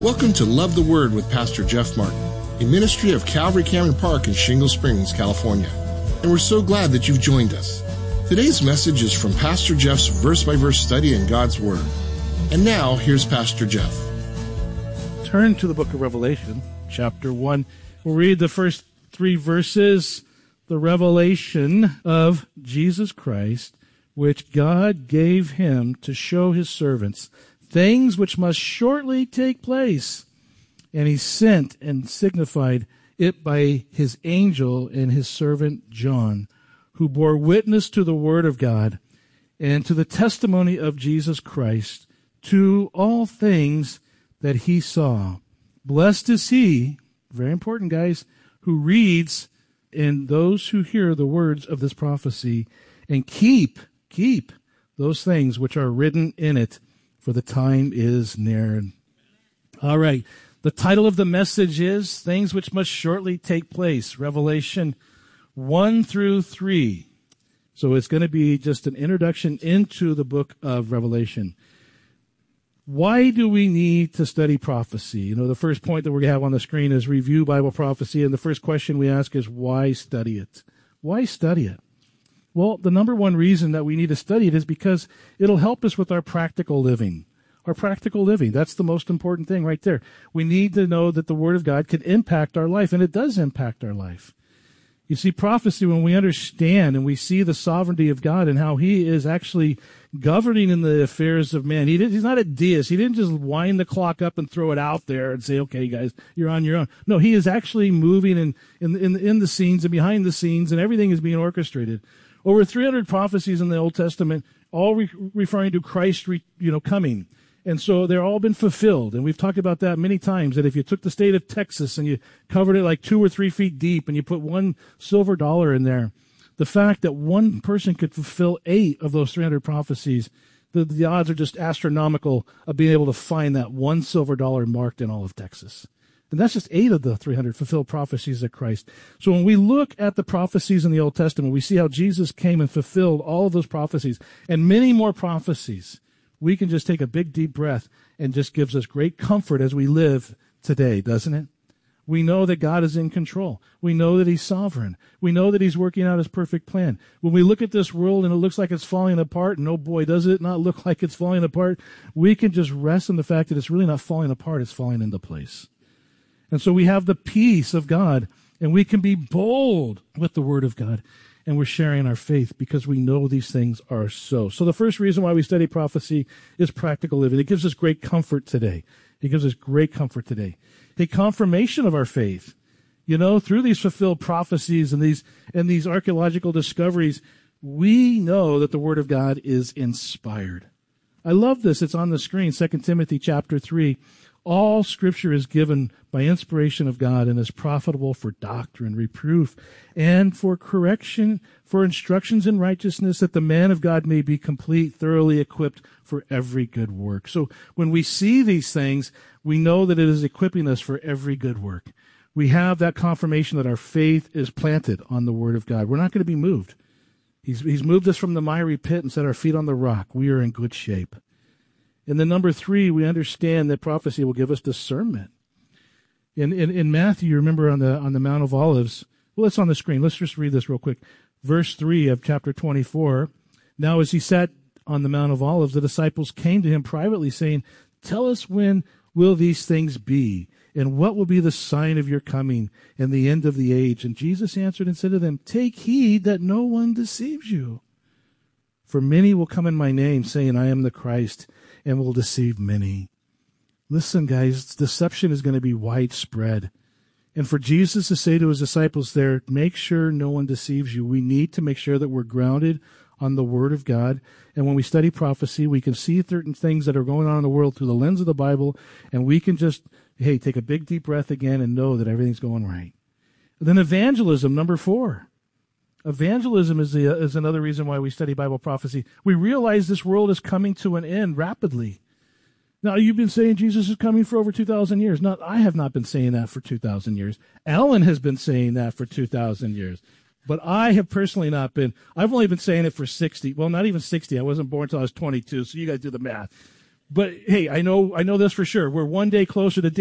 Welcome to Love the Word with Pastor Jeff Martin, a ministry of Calvary Cameron Park in Shingle Springs, California. And we're so glad that you've joined us. Today's message is from Pastor Jeff's verse-by-verse study in God's Word. And now, here's Pastor Jeff. Turn to the book of Revelation, chapter 1. We'll read the first 3 verses, the revelation of Jesus Christ, which God gave him to show his servants things which must shortly take place. And he sent and signified it by his angel and his servant John, who bore witness to the word of God and to the testimony of Jesus Christ, to all things that he saw. Blessed is he, very important guys, who reads and those who hear the words of this prophecy and keep those things which are written in it, for the time is near. All right. The title of the message is Things Which Must Shortly Take Place, Revelation 1 through 3. So it's going to be just an introduction into the book of Revelation. Why do we need to study prophecy? You know, the first point that we're going to have on the screen is review Bible prophecy, and the first question we ask is, why study it? Why study it? Well, the number one reason that we need to study it is because it'll help us with our practical living. Our practical living, that's the most important thing right there. We need to know that the Word of God can impact our life, and it does impact our life. You see, prophecy, when we understand and we see the sovereignty of God and how he is actually governing in the affairs of man. He's not a deist. He didn't just wind the clock up and throw it out there and say, okay, guys, you're on your own. No, he is actually moving in the scenes and behind the scenes, and everything is being orchestrated. Over 300 prophecies in the Old Testament, all referring to Christ, coming. And so they're all been fulfilled. And we've talked about that many times, that if you took the state of Texas and you covered it like 2 or 3 feet deep and you put one silver dollar in there, the fact that one person could fulfill 8 of those 300 prophecies, the odds are just astronomical of being able to find that one silver dollar marked in all of Texas. And that's just 8 of the 300 fulfilled prophecies of Christ. So when we look at the prophecies in the Old Testament, we see how Jesus came and fulfilled all of those prophecies and many more prophecies. We can just take a big, deep breath, and just gives us great comfort as we live today, doesn't it? We know that God is in control. We know that he's sovereign. We know that he's working out his perfect plan. When we look at this world and it looks like it's falling apart, and oh boy, does it not look like it's falling apart, we can just rest in the fact that it's really not falling apart, it's falling into place. And so we have the peace of God, and we can be bold with the word of God. And we're sharing our faith because we know these things are so. So the first reason why we study prophecy is practical living. It gives us great comfort today. It gives us great comfort today. A confirmation of our faith. You know, through these fulfilled prophecies and these archaeological discoveries, we know that the Word of God is inspired. I love this. It's on the screen, 2 Timothy chapter 3. All Scripture is given by inspiration of God and is profitable for doctrine, reproof, and for correction, for instructions in righteousness, that the man of God may be complete, thoroughly equipped for every good work. So when we see these things, we know that it is equipping us for every good work. We have that confirmation that our faith is planted on the Word of God. We're not going to be moved. He's moved us from the miry pit and set our feet on the rock. We are in good shape. And then number 3, we understand that prophecy will give us discernment. In Matthew, you remember on the Mount of Olives, well, it's on the screen. Let's just read this real quick. Verse 3 of chapter 24. Now as he sat on the Mount of Olives, the disciples came to him privately, saying, tell us, when will these things be? And what will be the sign of your coming and the end of the age? And Jesus answered and said to them, take heed that no one deceives you. For many will come in my name, saying, I am the Christ, and will deceive many. Listen, guys, deception is going to be widespread. And for Jesus to say to his disciples there, make sure no one deceives you. We need to make sure that we're grounded on the Word of God. And when we study prophecy, we can see certain things that are going on in the world through the lens of the Bible, and we can just, take a big, deep breath again and know that everything's going right. And then evangelism, number 4. Evangelism is another reason why we study Bible prophecy. We realize this world is coming to an end rapidly. Now, you've been saying Jesus is coming for over 2,000 years. I have not been saying that for 2,000 years. Alan has been saying that for 2,000 years. But I have personally not been. I've only been saying it for 60. Well, not even 60. I wasn't born until I was 22, so you guys do the math. But hey, I know this for sure. We're one day closer to